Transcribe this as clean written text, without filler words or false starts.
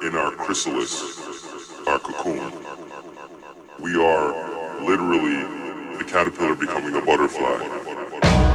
in our chrysalis, our cocoon. We are literally the caterpillar becoming a butterfly.